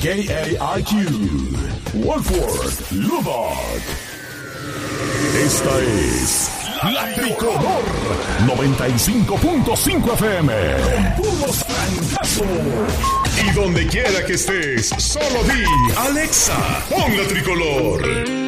KAIQ, Wolford, Lubbock. Esta es La Tricolor 95.5 FM. Con puros francazos. Y donde quiera que estés, solo di Alexa, pon La Tricolor.